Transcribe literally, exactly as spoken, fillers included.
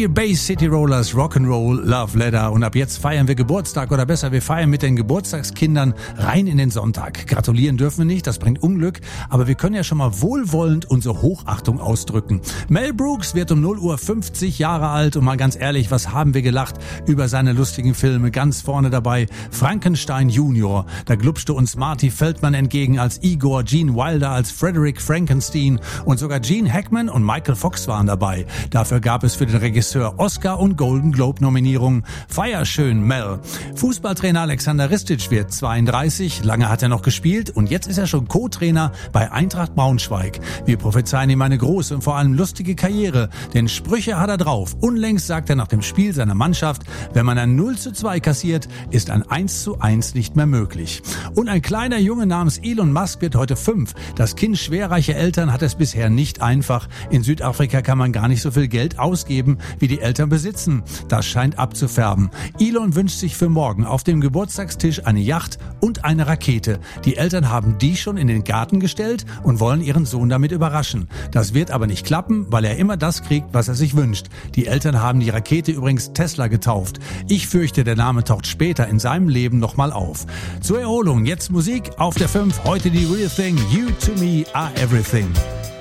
die Bay City Rollers Rock'n'Roll Love Letter und ab jetzt feiern wir Geburtstag oder besser, wir feiern mit den Geburtstagskindern rein in den Sonntag. Gratulieren dürfen wir nicht, das bringt Unglück, aber wir können ja schon mal wohlwollend unsere Hochachtung ausdrücken. Mel Brooks wird um null Uhr fünfzig Jahre alt und mal ganz ehrlich, was haben wir gelacht über seine lustigen Filme. Ganz vorne dabei Frankenstein Junior, da glupschte uns Marty Feldman entgegen als Igor, Gene Wilder als Frederick Frankenstein und sogar Gene Hackman und Michael Fox waren dabei. Dafür gab es für den Regisseur Oscar- und Golden Globe-Nominierungen. Feier schön, Mel. Fußballtrainer Alexander Ristic wird zweiunddreißig, lange hat er noch gespielt und jetzt ist er schon Co-Trainer bei Eintracht Braunschweig. Wir prophezeien ihm eine große und vor allem lustige Karriere, denn Sprüche hat er drauf. Unlängst sagt er nach dem Spiel seiner Mannschaft, wenn man ein null zu zwei kassiert, ist ein eins zu eins nicht mehr möglich. Und ein kleiner Junge namens Elon Musk wird heute fünf. Das Kind schwerreicher Eltern hat es bisher nicht einfach. In Südafrika kann man gar nicht so viel Geld ausgeben, wie die Eltern besitzen. Das scheint abzufärben. Elon wünscht sich für morgen auf dem Geburtstagstisch eine Yacht und eine Rakete. Die Eltern haben die schon in den Garten gestellt und wollen ihren Sohn damit überraschen. Das wird aber nicht klappen, weil er immer das kriegt, was er sich wünscht. Die Eltern haben die Rakete übrigens Tesla getauft. Ich fürchte, der Name taucht später in seinem Leben nochmal auf. Zur Erholung jetzt Musik auf der fünf. Heute die Real Thing. You to me are everything.